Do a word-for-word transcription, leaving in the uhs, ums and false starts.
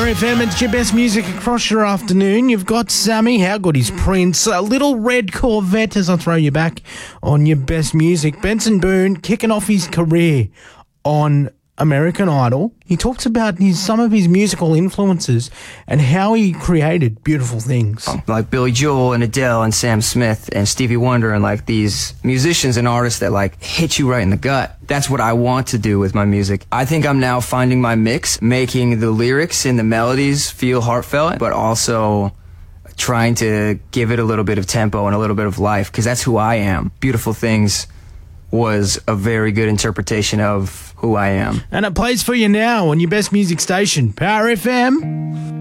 Power F M, it's your best music across your afternoon. You've got Sammy, how good is Prince? A little red Corvette as I throw you back on your best music. Benson Boone kicking off his career on American Idol. He talks about his some of his musical influences and how he created beautiful things. Like Billy Joel and Adele and Sam Smith and Stevie Wonder and like these musicians and artists that like hit you right in the gut. That's what I want to do with my music. I think I'm now finding my mix, making the lyrics and the melodies feel heartfelt, but also trying to give it a little bit of tempo and a little bit of life, because that's who I am. Beautiful Things was a very good interpretation of who I am. And it plays for you now on your best music station, Power F M.